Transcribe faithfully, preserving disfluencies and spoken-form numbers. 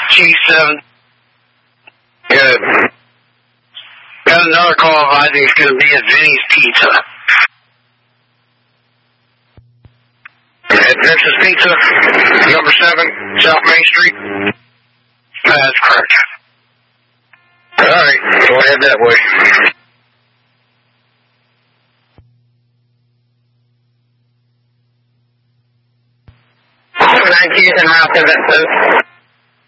G seven. Good. Got another call. I think it's going to be at Vinny's Pizza. At Vince's Pizza, number seven, South Main Street. That's correct. All right, go ahead that way. Nine Keys and Route to Vincent.